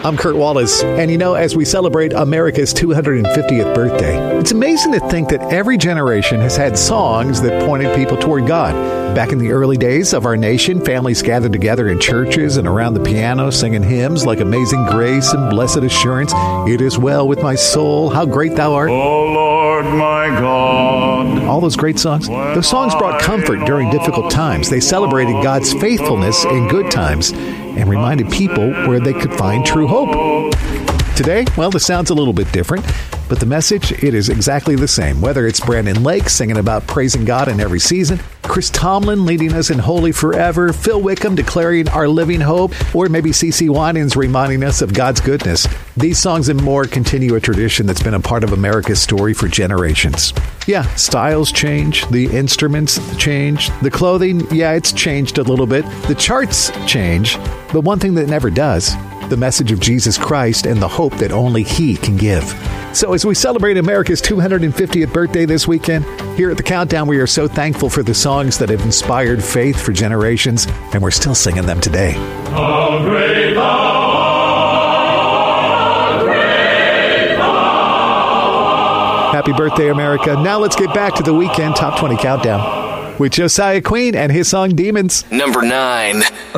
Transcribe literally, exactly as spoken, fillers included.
I'm Kurt Wallace, and you know, as we celebrate America's two hundred fiftieth birthday, it's amazing to think that every generation has had songs that pointed people toward God. Back in the early days of our nation, families gathered together in churches and around the piano singing hymns like Amazing Grace and Blessed Assurance, It Is Well With My Soul, How Great Thou Art. Oh Lord my God. All those great songs. Those songs brought comfort during difficult times. They celebrated God's faithfulness in good times and reminded people where they could find true hope. Today, well, the sound's a little bit different, but the message, it is exactly the same. Whether it's Brandon Lake singing about praising God in every season, Chris Tomlin leading us in Holy Forever, Phil Wickham declaring our living hope, or maybe CeCe Winans reminding us of God's goodness. These songs and more continue a tradition that's been a part of America's story for generations. Yeah, styles change, the instruments change, the clothing, yeah, it's changed a little bit. The charts change, but one thing that never does, the message of Jesus Christ and the hope that only He can give. So as we celebrate America's two hundred fiftieth birthday this weekend, here at The Countdown, we are so thankful for the songs that have inspired faith for generations, and we're still singing them today. How great thou art, great thou art. Happy birthday, America. Now let's get back to the weekend Top twenty Countdown with Josiah Queen and his song Demons. Number nine.